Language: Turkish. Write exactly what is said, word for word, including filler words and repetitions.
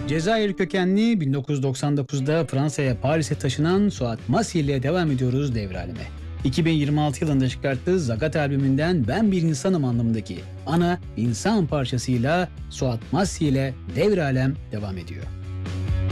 Cezayir kökenli bin dokuz yüz doksan dokuzda Fransa'ya Paris'e taşınan Suat Masi ile devam ediyoruz devralime. iki bin yirmi altı yılında çıkarttığı Zagat albümünden Ben Bir İnsanım anlamındaki ana insan parçasıyla Suat Masi ile Devralem devam ediyor.